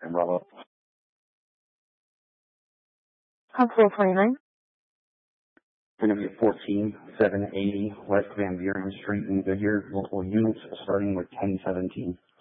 And Bravo. Constable 29. We're going to be at 14780 West Van Buren Street in Goodyear. Local units starting with 1017.